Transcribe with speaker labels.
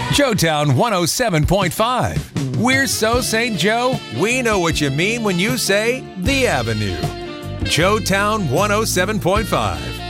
Speaker 1: Joetown 107.5. We're so St. Joe, we know what you mean when you say The Avenue. Joetown 107.5.